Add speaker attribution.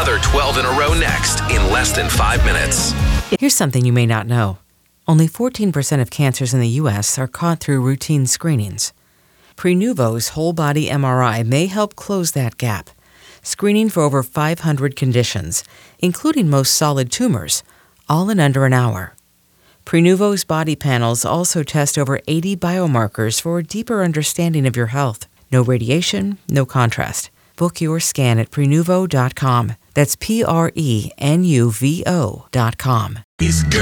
Speaker 1: Another 12 in a row next in less than 5 minutes.
Speaker 2: Here's something you may not know. Only 14% of cancers in the U.S. are caught through routine screenings. Prenuvo's whole-body MRI may help close that gap, screening for over 500 conditions, including most solid tumors, all in under an hour. Prenuvo's body panels also test over 80 biomarkers for a deeper understanding of your health. No radiation, no contrast. Book your scan at Prenuvo.com. That's Prenuvo.com.